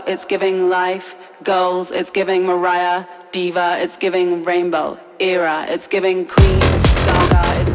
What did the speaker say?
It's giving life, goals, it's giving Mariah, diva, it's giving rainbow, era, it's giving Queen, Gaga, it's